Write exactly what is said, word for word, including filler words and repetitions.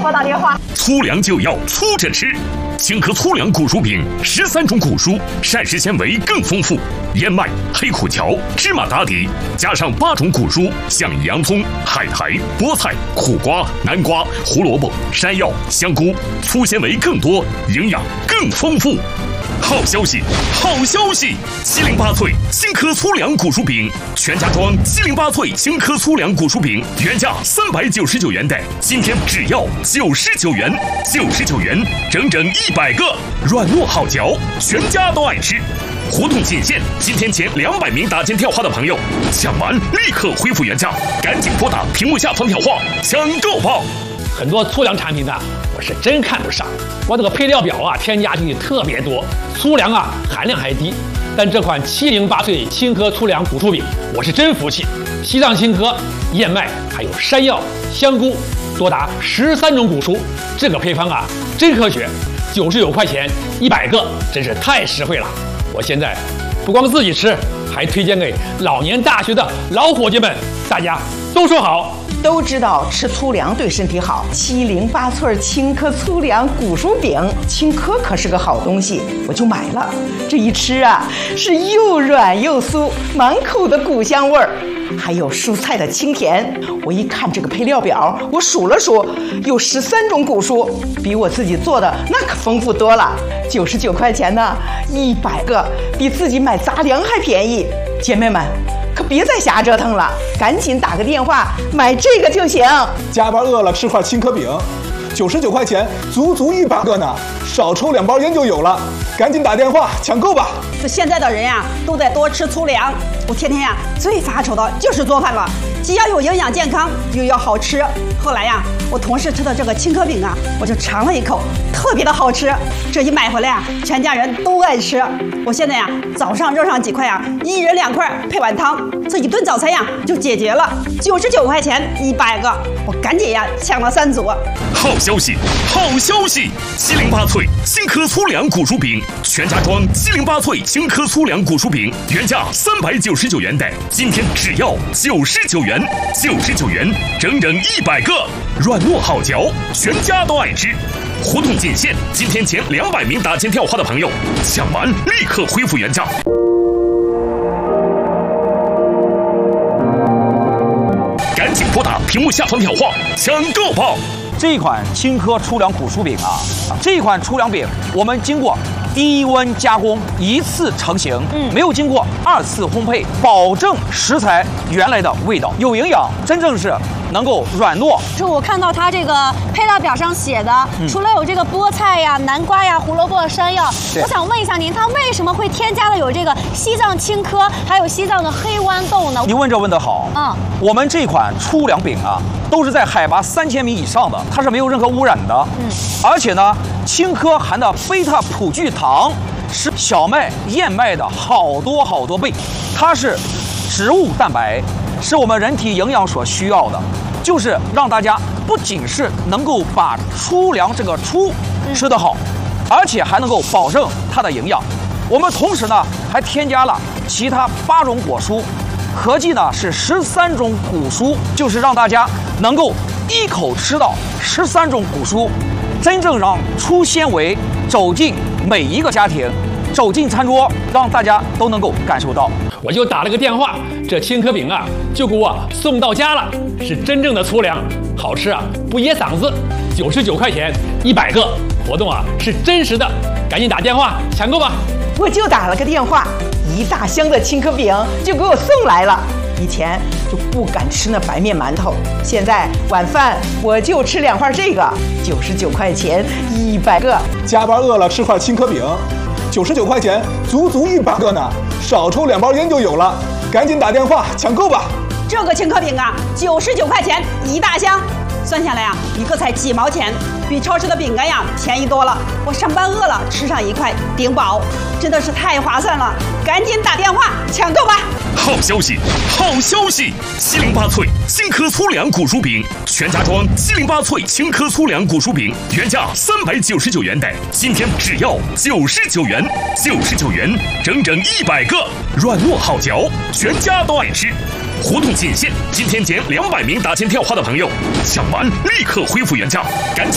我打电话。 粗粮就要粗着吃，青稞粗粮谷薯饼，十三种谷蔬，膳食纤维更丰富，燕麦、黑苦荞、芝麻打底，加上八种谷蔬，像洋葱、海苔、菠菜、苦瓜、南瓜、胡萝卜、山药、香菇，粗纤维更多，营养更丰富。好消息，好消息！七零八脆青稞粗粮谷薯饼，全家装七零八脆青稞粗粮谷薯饼，原价三百九十九元的，今天只要九十九元，九十九元，整整一百个，软糯好嚼，全家都爱吃。活动仅限今天前两百名打进电话的朋友，抢完立刻恢复原价，赶紧拨打屏幕下方电话抢购吧！ 很多粗粮产品呢，我是真看不上。我这个配料表啊，添加进去特别多，粗粮啊含量还低。但这款七零八脆青稞粗粮谷薯饼，我是真服气。西藏青稞、燕麦还有山药、香菇，多达十三种谷蔬，这个配方啊真科学。九十九块钱一百个，真是太实惠了。我现在不光自己吃，还推荐给老年大学的老伙计们，大家都说好。 都知道吃粗粮对身体好，七零八脆青稞粗粮谷薯饼，青稞可是个好东西，我就买了。这一吃啊，是又软又酥，满口的谷香味儿，还有蔬菜的清甜。我一看这个配料表，我数了数，有十三种谷蔬，比我自己做的那可丰富多了。九十九块钱呢，一百个，比自己买杂粮还便宜。姐妹们，可别再瞎折腾了，赶紧打个电话买这个就行。 加班饿了吃块青稞饼，九十九块钱，足足一百个呢，少抽两包烟就有了，赶紧打电话抢购吧。 这现在的人呀，都在多吃粗粮。我天天呀最发愁的就是做饭了，既要有营养健康，又要好吃。后来呀，我同事吃的这个青稞饼啊，我就尝了一口，特别的好吃。这一买回来啊，全家人都爱吃。我现在呀，早上热上几块啊，一人两块配碗汤，这一顿早餐呀就解决了。九十九块钱一百个，我赶紧呀抢了三组。 好消息，好消息！七零八脆青稞粗粮谷薯饼，全家装七零八脆青稞粗粮谷薯饼，原价三百九十九元的，今天只要九十九元，九十九元，整整一百个，软糯好嚼，全家都爱吃。活动仅限今天前两百名打进电话的朋友，抢完立刻恢复原价。赶紧拨打屏幕下方电话抢购吧！ 这一款青稞粗粮谷薯饼啊，这一款粗粮饼我们经过低温加工，一次成型，嗯，没有经过二次烘焙，保证食材原来的味道，有营养，真正是能够软糯。 是我看到它这个配料表上写的，嗯、除了有这个菠菜呀、南瓜呀、胡萝卜、山药，我想问一下您，它为什么会添加的有这个西藏青稞，还有西藏的黑豌豆呢？ 你问这问得好，嗯，我们这款粗粮饼啊，都是在海拔三千米以上的，它是没有任何污染的，嗯，而且呢，青稞含的贝塔葡聚糖是小麦、燕麦的好多好多倍，它是植物蛋白，是我们人体营养所需要的，就是让大家不仅是能够把粗粮这个粗吃得好，而且还能够保证它的营养。我们同时呢还添加了其他八种果蔬，合计呢是十三种谷蔬，就是让大家能够一口吃到十三种谷蔬，真正让粗纤维走进每一个家庭，走进餐桌，让大家都能够感受到。 我就打了个电话，这青稞饼啊就给我送到家了，是真正的粗粮，好吃啊，不噎嗓子。九十九块钱一百个，活动啊是真实的，赶紧打电话抢购吧！ 我就打了个电话，一大箱的青稞饼就给我送来了。以前就不敢吃那白面馒头，现在晚饭我就吃两块这个，九十九块钱一百个。 加班饿了吃块青稞饼，九十九块钱，足足一百个呢，少抽两包烟就有了，赶紧打电话抢购吧！ 这个青稞饼啊，九十九块钱一大箱，算下来呀、啊，一个才几毛钱，比超市的饼干呀便宜多了。我上班饿了，吃上一块顶饱，真的是太划算了！赶紧打电话抢购吧！ 好消息，好消息！七零八脆青稞粗粮谷薯饼，全家装七零八脆青稞粗粮谷薯饼，原价三百九十九元的，今天只要九十九元，九十九元，整整一百个，软糯好嚼，全家都爱吃。活动仅限今天前两百名打进电话的朋友，抢完立刻恢复原价，赶紧。